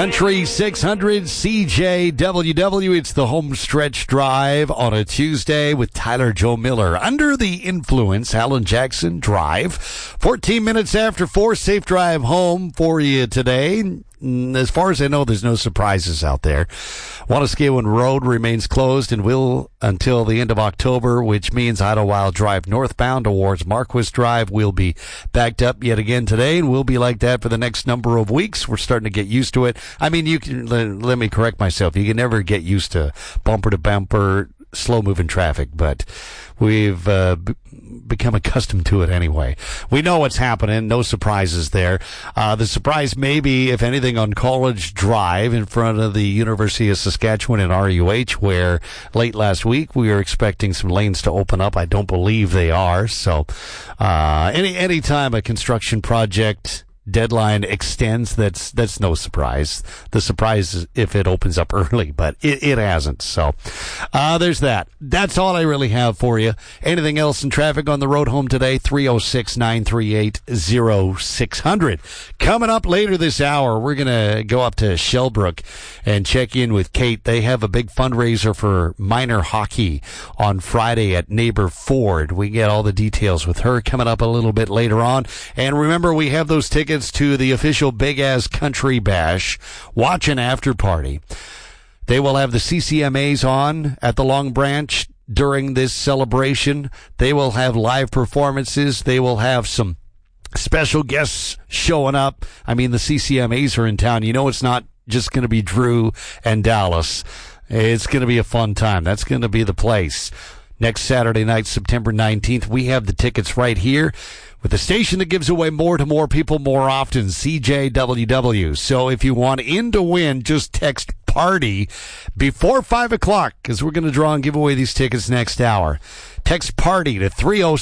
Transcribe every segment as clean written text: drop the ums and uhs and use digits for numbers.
Country 600 CJWW. It's the home stretch drive on a Tuesday with Tyler Joe Miller. Under the influence, Alan Jackson Drive. 14 minutes after 4, safe drive home for you today. As far as I know, there's no surprises out there. Wanuskewin Road remains closed and will until the end of October, which means Idlewild Drive northbound towards Marquis Drive will be backed up yet again today, and will be like that for the next number of weeks. We're starting to get used to it. I mean, you can, let me correct myself. You can never get used to bumper-to-bumper, slow-moving traffic, but we've become accustomed to it anyway. We know what's happening. No surprises there. The surprise may be, if anything, on College Drive in front of the University of Saskatchewan and RUH, where late last week we were expecting some lanes to open up. I don't believe they are. So any time a construction project deadline extends, that's no surprise. The surprise is if it opens up early, but it hasn't. So there's that. That's all I really have for you. Anything else in traffic on the road home today? 306-938-0600. Coming up later this hour, we're going to go up to Shellbrook and check in with Kate. They have a big fundraiser for minor hockey on Friday at Neighbor Ford. We get all the details with her coming up a little bit later on. And remember, we have those tickets to the official Big Ass Country Bash watch and after party. They will have the CCMAs on at the Long Branch during this celebration. They will have live performances. They will have some special guests showing up. I mean, the CCMAs are in town. You know, it's not just going to be Drew and Dallas. It's going to be a fun time. That's going to be the place. Next Saturday night, September 19th, we have the tickets right here with the station that gives away more to more people more often, CJWW. So if you want in to win, just text PARTY before 5 o'clock, because we're going to draw and give away these tickets next hour. Text PARTY to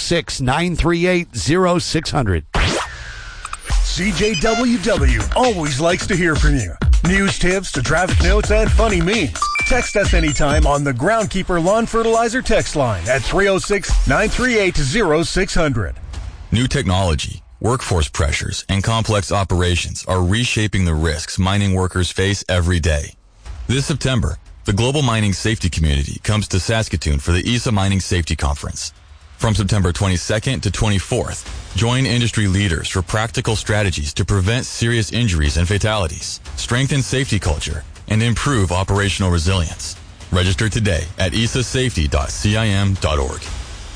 306-938-0600. CJWW always likes to hear from you. News tips to traffic notes and funny memes. Text us anytime on the Groundkeeper Lawn Fertilizer text line at 306-938-0600. New technology, workforce pressures, and complex operations are reshaping the risks mining workers face every day. This September, the global mining safety community comes to Saskatoon for the ESA Mining Safety Conference. From September 22nd to 24th, join industry leaders for practical strategies to prevent serious injuries and fatalities, strengthen safety culture, and improve operational resilience. Register today at esasafety.cim.org.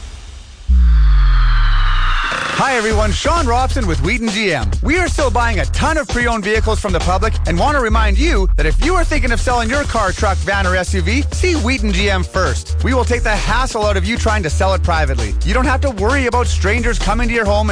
Hi everyone, Sean Robson with Wheaton GM. We are still buying a ton of pre-owned vehicles from the public and want to remind you that if you are thinking of selling your car, truck, van, or SUV, see Wheaton GM first. We will take the hassle out of you trying to sell it privately. You don't have to worry about strangers coming to your home and